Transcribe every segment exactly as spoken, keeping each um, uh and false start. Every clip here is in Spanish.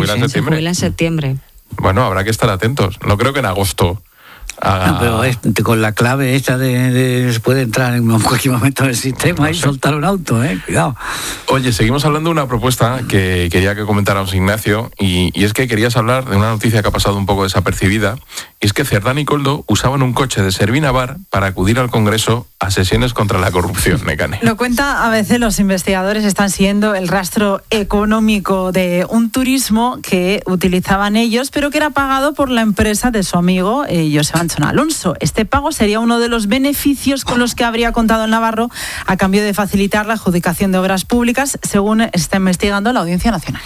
jubila en septiembre. Se jubila en septiembre. Bueno, habrá que estar atentos. No creo que en agosto haga... No, pero es, con la clave esta de, de se puede entrar en cualquier momento en el sistema no y sé. soltar un auto, ¿eh? Cuidado. Oye, seguimos hablando de una propuesta que quería que comentáramos, Ignacio, y, y es que querías hablar de una noticia que ha pasado un poco desapercibida, y es que Cerdán y Koldo usaban un coche de Servinavar para acudir al Congreso a sesiones contra la corrupción, Nekane. Lo cuenta A B C, los investigadores están siguiendo el rastro económico de un turismo que utilizaban ellos, pero que era pagado por la empresa de su amigo eh, Joseba Anchón Alonso. Este pago sería uno de los beneficios con los que habría contado el navarro a cambio de facilitar la adjudicación de obras públicas, según está investigando la Audiencia Nacional.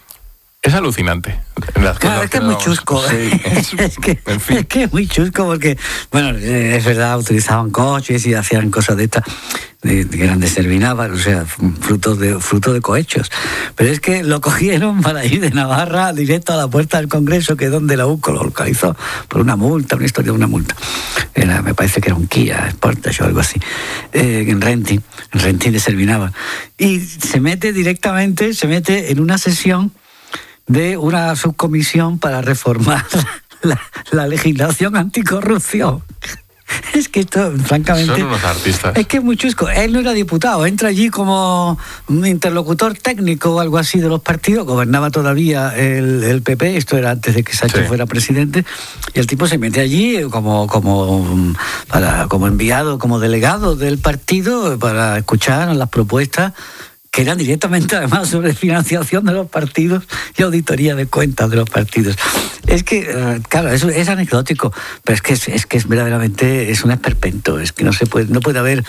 Es alucinante. Claro, es que es muy chusco. Sí. es, que, en fin. es que es muy chusco porque, bueno, es verdad, utilizaban coches y hacían cosas de estas, de, que eran de Servinavar, o sea, frutos de, fruto de cohechos. Pero es que lo cogieron para ir de Navarra directo a la puerta del Congreso, que es donde la U C O lo localizó, por una multa, una historia de una multa. Era, me parece que era un Kia Sportage o algo así, eh, en Renting, en Renting de Servinavar. Y se mete directamente, se mete en una sesión de una subcomisión para reformar la, la legislación anticorrupción. Es que esto, francamente... Son unos artistas. Es que es muy chusco. Él no era diputado, entra allí como un interlocutor técnico o algo así de los partidos, gobernaba todavía el, el P P, esto era antes de que Sánchez sí. fuera presidente, y el tipo se mete allí como, como, para, como enviado, como delegado del partido para escuchar las propuestas que eran directamente además sobre financiación de los partidos y auditoría de cuentas de los partidos. Es que, claro, es, es anecdótico, pero es que es, es que es verdaderamente es un esperpento, es que no se puede, no puede haber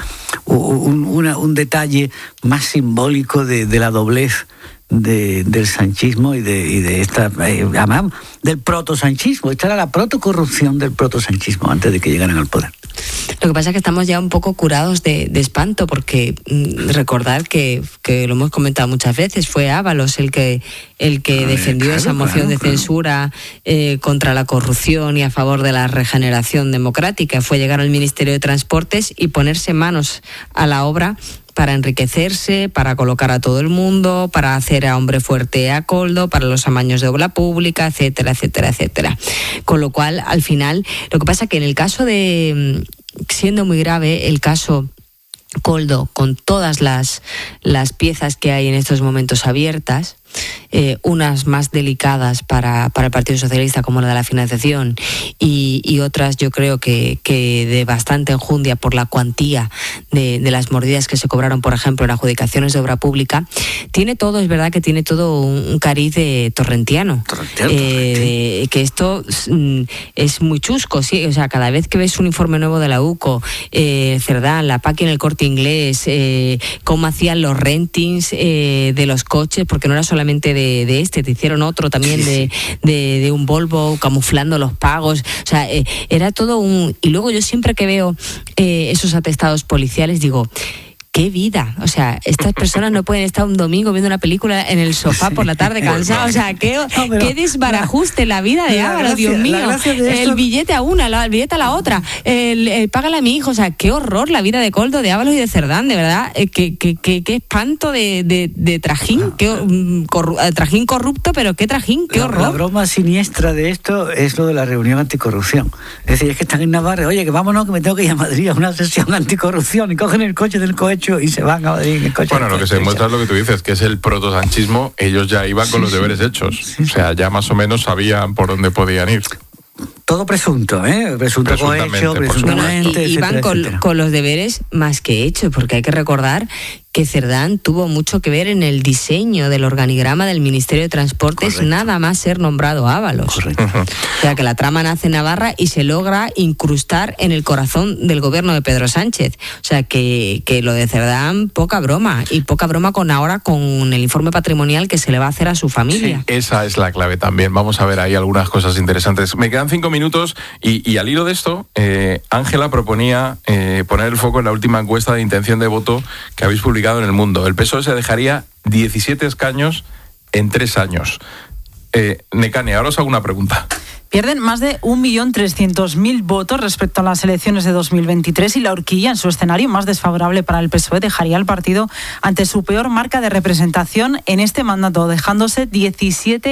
un, una, un detalle más simbólico de, de la doblez de, del sanchismo y de, y de esta, eh, además, del protosanchismo. Esta era la protocorrupción del protosanchismo antes de que llegaran al poder. Lo que pasa es que estamos ya un poco curados de, de espanto, porque mmm, recordad que, que lo hemos comentado muchas veces, fue Ábalos el que el que defendió claro, esa moción claro, de claro. censura eh, contra la corrupción y a favor de la regeneración democrática. Fue llegar al Ministerio de Transportes y ponerse manos a la obra para enriquecerse, para colocar a todo el mundo, para hacer a hombre fuerte a Koldo, para los amaños de obra pública, etcétera, etcétera, etcétera. Con lo cual, al final, lo que pasa es que en el caso de, siendo muy grave, el caso Koldo, con todas las, las piezas que hay en estos momentos abiertas, eh, unas más delicadas para, para el Partido Socialista, como la de la financiación, y, y otras yo creo que, que de bastante enjundia por la cuantía de, de las mordidas que se cobraron, por ejemplo, en adjudicaciones de obra pública. Tiene todo, es verdad que tiene todo un, un cariz de torrentiano. Torrentiano, eh, que esto mm, es muy chusco, sí. O sea, cada vez que ves un informe nuevo de la U C O, eh, Cerdán, la P A C en el Corte Inglés, eh, cómo hacían los rentings eh, de los coches, porque no era solamente De, de este, te hicieron otro también sí, de, sí. De, de un Volvo camuflando los pagos, o sea, eh, era todo un... Y luego yo siempre que veo eh, esos atestados policiales digo, ¡qué vida! O sea, estas personas no pueden estar un domingo viendo una película en el sofá por la tarde cansados. O sea, qué, no, pero, qué desbarajuste la vida de Ábalos, Dios mío. De el billete a una, el billete a la otra, el, el págale a mi hijo. O sea, qué horror la vida de Koldo, de Ábalos y de Cerdán, de verdad. Eh, qué, qué, qué, qué espanto de, de, de trajín, qué, corru, trajín corrupto, pero qué trajín, qué horror. La, la broma siniestra de esto es lo de la reunión anticorrupción. Es decir, es que están en Navarra, oye, que vámonos, que me tengo que ir a Madrid a una sesión anticorrupción, y cogen el coche del cohecho y se van a Madrid en el coche. Bueno, lo que se demuestra es lo que tú dices, que es el protosanchismo. Ellos ya iban con sí, los deberes sí. hechos. Sí, sí. O sea, ya más o menos sabían por dónde podían ir. Todo presunto, ¿eh? Presunto cohecho, presuntamente, y, y van con, con los deberes más que hechos, porque hay que recordar que Cerdán tuvo mucho que ver en el diseño del organigrama del Ministerio de Transportes, correcto. Nada más ser nombrado Ábalos. Correcto. Uh-huh. O sea, que la trama nace en Navarra y se logra incrustar en el corazón del gobierno de Pedro Sánchez. O sea, que, que lo de Cerdán, poca broma. Y poca broma con ahora con el informe patrimonial que se le va a hacer a su familia. Sí, esa es la clave también. Vamos a ver ahí algunas cosas interesantes. Me quedan cinco minutos y, y al hilo de esto, Ángela eh, proponía eh, poner el foco en la última encuesta de intención de voto que habéis publicado en El Mundo. El P S O E se dejaría diecisiete escaños en tres años. Eh, Nekane, ahora os hago una pregunta. Pierden más de un millón trescientos mil votos respecto a las elecciones de dos mil veintitrés y la horquilla, en su escenario más desfavorable para el P S O E, dejaría al partido ante su peor marca de representación en este mandato, dejándose diecisiete